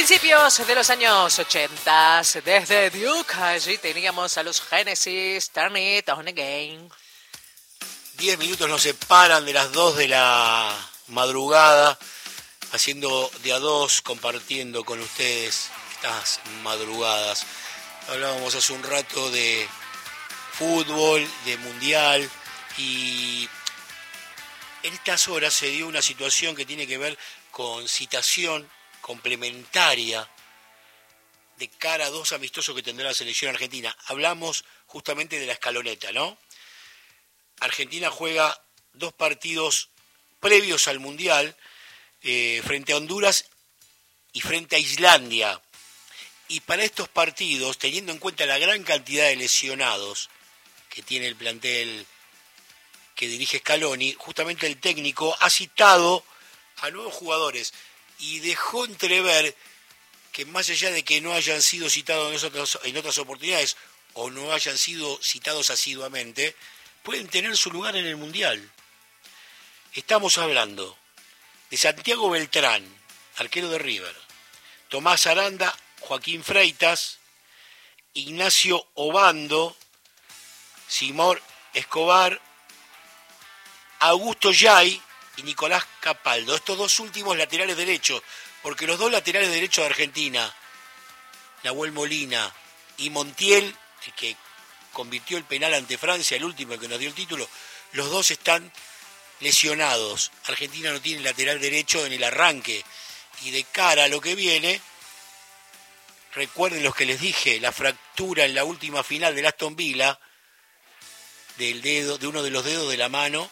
Principios de los años 80, desde Duke, allí teníamos a los Genesis, Turn It On Again. 10 minutos nos separan de las 2 de la madrugada, haciendo de a dos, compartiendo con ustedes estas madrugadas. Hablábamos hace un rato de fútbol, de mundial, y en estas horas se dio una situación que tiene que ver con citación complementaria de cara a dos amistosos que tendrá la selección argentina. Hablamos justamente de la escaloneta, ¿no? Argentina juega 2 partidos previos al Mundial, frente a Honduras y frente a Islandia. Y para estos partidos, teniendo en cuenta la gran cantidad de lesionados que tiene el plantel que dirige Scaloni, justamente el técnico ha citado a nuevos jugadores y dejó entrever que más allá de que no hayan sido citados en otras oportunidades o no hayan sido citados asiduamente, pueden tener su lugar en el Mundial. Estamos hablando de Santiago Beltrán, arquero de River, Tomás Aranda, Joaquín Freitas, Ignacio Obando, Simón Escobar, Augusto Yay y Nicolás Capaldo. Estos dos últimos laterales derechos, porque los dos laterales derechos de Argentina, Nahuel Molina y Montiel, el que convirtió el penal ante Francia, el último, el que nos dio el título, los dos están lesionados. Argentina no tiene lateral derecho en el arranque. Y de cara a lo que viene, recuerden los que les dije, la fractura en la última final del Aston Villa, del dedo, de uno de los dedos de la mano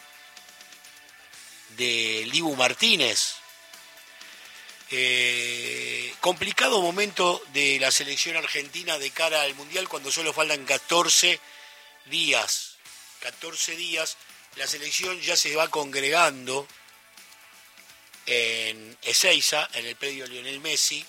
de Dibu Martínez. Complicado momento de la selección argentina de cara al Mundial cuando solo faltan 14 días. 14 días, la selección ya se va congregando en Ezeiza, en el predio Lionel Messi,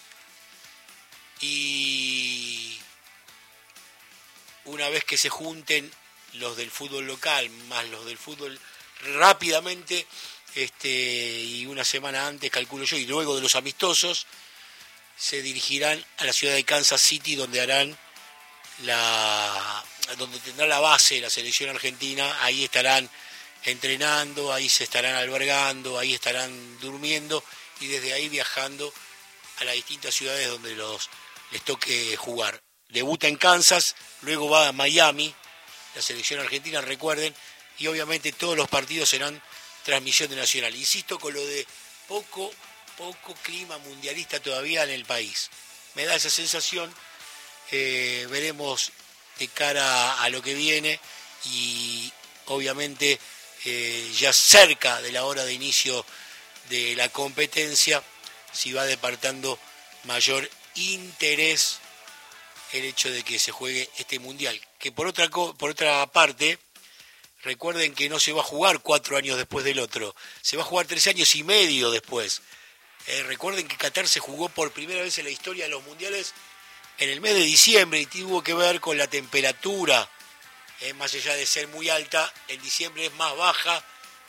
y una vez que se junten los del fútbol local más los del fútbol rápidamente, y una semana antes, calculo yo, y luego de los amistosos, se dirigirán a la ciudad de Kansas City, donde donde tendrá la base la selección argentina. Ahí estarán entrenando, ahí se estarán albergando, ahí estarán durmiendo, y desde ahí viajando a las distintas ciudades donde les toque jugar. Debuta en Kansas, luego va a Miami, la selección argentina, recuerden, y obviamente todos los partidos serán transmisión de Nacional. Insisto con lo de poco clima mundialista todavía en el país. Me da esa sensación. Veremos de cara a lo que viene, y obviamente ya cerca de la hora de inicio de la competencia, si va despertando mayor interés el hecho de que se juegue este Mundial, que por otra parte, recuerden que no se va a jugar 4 años después del otro, se va a jugar 3 años y medio después. Recuerden que Qatar se jugó por primera vez en la historia de los mundiales en el mes de diciembre, y tuvo que ver con la temperatura, más allá de ser muy alta, en diciembre es más baja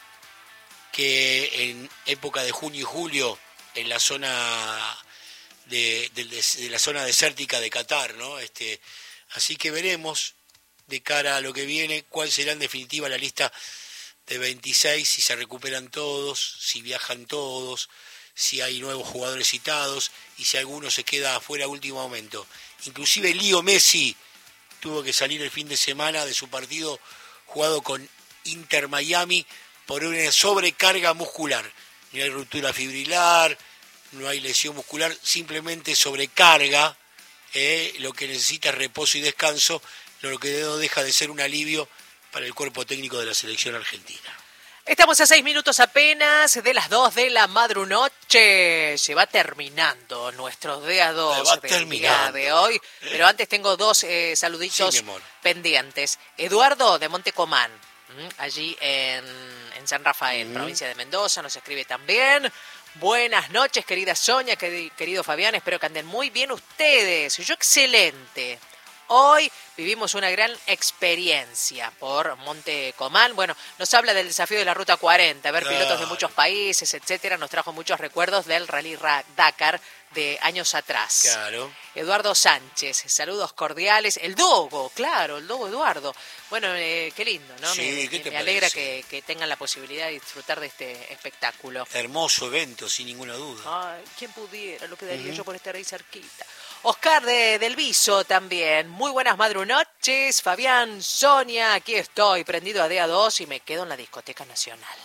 que en época de junio y julio en la zona de la zona desértica de Qatar, ¿no? Así que veremos de cara a lo que viene cuál será en definitiva la lista de 26, si se recuperan todos, si viajan todos, si hay nuevos jugadores citados y si alguno se queda afuera a último momento. Inclusive Leo Messi tuvo que salir el fin de semana de su partido jugado con Inter Miami por una sobrecarga muscular. No hay ruptura fibrilar, no hay lesión muscular, simplemente sobrecarga, lo que necesita es reposo y descanso, lo que no deja de ser un alivio para el cuerpo técnico de la selección argentina. Estamos a 6 minutos apenas de las 2 de la madrunoche. Se va terminando nuestros día 2 del día de hoy. Pero antes tengo 2 saluditos pendientes. Eduardo de Montecomán, allí en San Rafael, provincia de Mendoza, nos escribe también. Buenas noches, querida Sonia, querido Fabián. Espero que anden muy bien ustedes. Yo excelente. hoy vivimos una gran experiencia por Monte Comán. Bueno, nos habla del desafío de la Ruta 40, ver pilotos de muchos países, etcétera. Nos trajo muchos recuerdos del Rally Dakar de años atrás. Claro. Eduardo Sánchez, saludos cordiales. El Dogo, claro, el Dogo Eduardo. Bueno, qué lindo, ¿no? Sí, me alegra que tengan la posibilidad de disfrutar de este espectáculo. Hermoso evento, sin ninguna duda. Ay, quién pudiera, lo que daría yo por estar ahí cerquita. Oscar Del Viso también. Muy buenas madrunoches. Fabián, Sonia, aquí estoy, prendido a DA2 y me quedo en la Discoteca Nacional.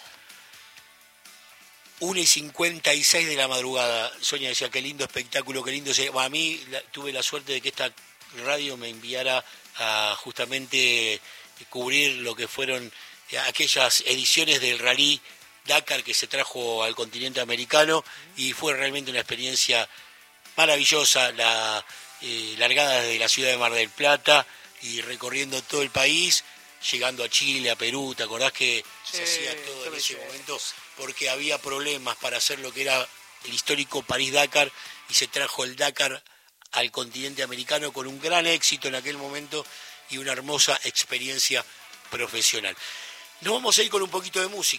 1:56 de la madrugada. Sonia decía, qué lindo espectáculo, qué lindo. A mí tuve la suerte de que esta radio me enviara a justamente cubrir lo que fueron aquellas ediciones del Rally Dakar que se trajo al continente americano, y fue realmente una experiencia maravillosa. La largada desde la ciudad de Mar del Plata y recorriendo todo el país, llegando a Chile, a Perú. ¿Te acordás que se hacía todo en ese momento? Porque había problemas para hacer lo que era el histórico París-Dakar, y se trajo el Dakar al continente americano con un gran éxito en aquel momento y una hermosa experiencia profesional. Nos vamos a ir con un poquito de música.